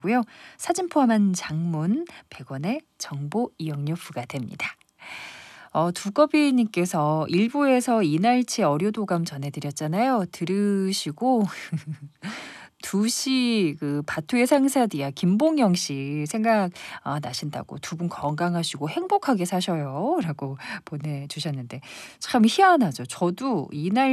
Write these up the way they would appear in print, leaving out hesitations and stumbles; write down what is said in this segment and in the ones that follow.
고요. 사진 포함한 장문 100원의 정보 이용료 부과됩니다. 두꺼비님께서 일부에서 이날치 어류도감 전해드렸잖아요. 들으시고 2시 그 바투의 상사디아 김봉영 씨 생각 나신다고 두 분 건강하시고 행복하게 사셔요라고 보내주셨는데 참 희한하죠. 저도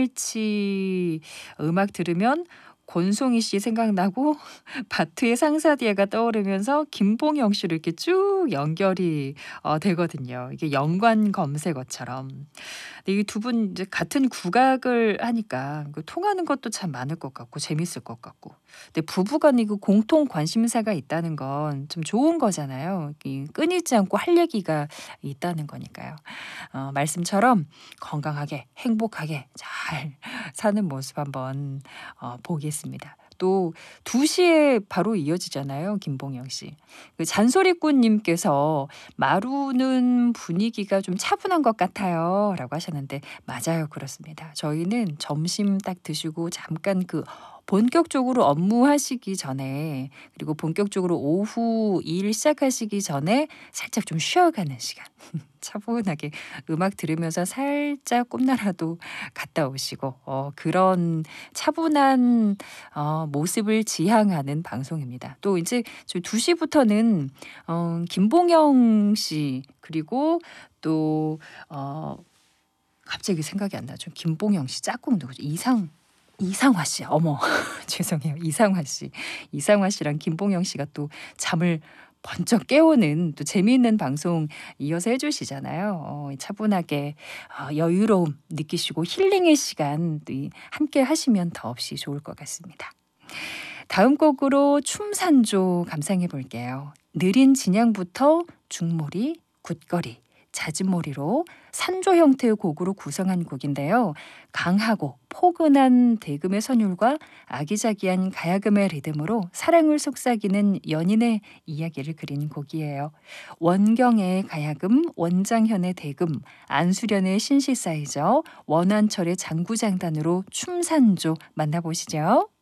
이날치 음악 들으면 권송희 씨 생각나고 바투의 상사디아가 떠오르면서 김봉영 씨로 이렇게 쭉 연결이 되거든요. 이게 연관 검색어처럼. 근데 이 두 분 이제 같은 국악을 하니까 그 통하는 것도 참 많을 것 같고 재밌을 것 같고. 근데 부부간에 그 공통 관심사가 있다는 건 좀 좋은 거잖아요. 이 끊이지 않고 할 얘기가 있다는 거니까요. 말씀처럼 건강하게 행복하게 잘 사는 모습 한번 보겠습니다. 또 2시에 바로 이어지잖아요. 김봉영 씨. 그 잔소리꾼님께서 마루는 분위기가 좀 차분한 것 같아요. 라고 하셨는데 맞아요. 그렇습니다. 저희는 점심 딱 드시고 잠깐 그 본격적으로 업무하시기 전에 그리고 본격적으로 오후 일 시작하시기 전에 살짝 좀 쉬어가는 시간. 차분하게 음악 들으면서 살짝 꿈나라도 갔다 오시고 그런 차분한 모습을 지향하는 방송입니다. 또 이제 저 2시부터는 김봉영 씨 그리고 또 갑자기 생각이 안 나죠. 김봉영 씨 짝꿍 누구죠? 이상화 씨. 어머 죄송해요. 이상화 씨. 이상화 씨랑 김봉영 씨가 또 잠을 번쩍 깨우는 또 재미있는 방송 이어서 해주시잖아요. 차분하게 여유로움 느끼시고 힐링의 시간 또 함께 하시면 더없이 좋을 것 같습니다. 다음 곡으로 춤산조 감상해 볼게요. 느린 진양부터 중몰이, 굿거리, 잦은몰이로 산조 형태의 곡으로 구성한 곡인데요. 강하고 포근한 대금의 선율과 아기자기한 가야금의 리듬으로 사랑을 속삭이는 연인의 이야기를 그린 곡이에요. 원경의 가야금, 원장현의 대금, 안수련의 신시사이저, 원한철의 장구장단으로 춤산조 만나보시죠.